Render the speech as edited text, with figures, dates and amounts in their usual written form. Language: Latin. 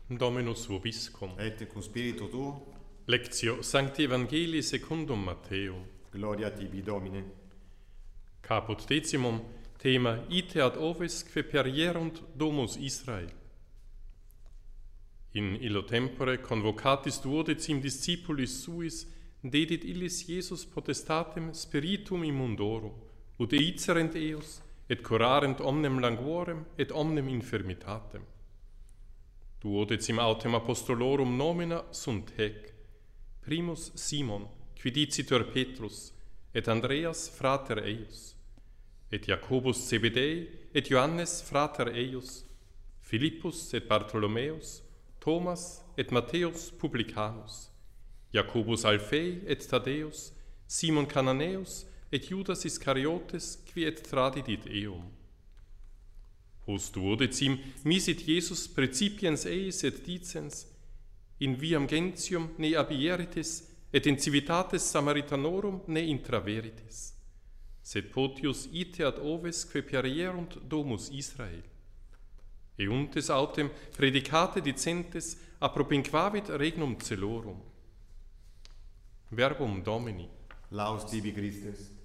Dominus vobiscum. Et cum spiritu tuo, Lectio Sancti Evangelii secundum Matthäum. gloria tibi Domine. Caput decimum, thema ite ad oves que perierunt domus Israel. In illo tempore convocatis duodecim discipulis suis dedit illis Iesus potestatem spiritum immundorum, ut eicerent eos, et curarent omnem languorem et omnem infirmitatem. Duodecim autem apostolorum nomina sunt hec: primus Simon, qui dicitur Petrus, et Andreas frater eius, et Jacobus Zebedei, et Johannes frater eius, Philippus et Bartholomeus, Thomas et Matthäus publicanus, Jacobus Alphei et Thaddäus, Simon Cananaeus et Judas Iscariotes, qui et tradidit eum. Post duodecim misit Jesus precipiens eis et dicens: in viam gentium ne abieritis, et in civitates Samaritanorum ne intraveritis, sed potius ite ad oves que perierunt domus Israel. Euntes autem predicate dicentes appropinquavit regnum celorum. Verbum Domini. Laus tibi Christus.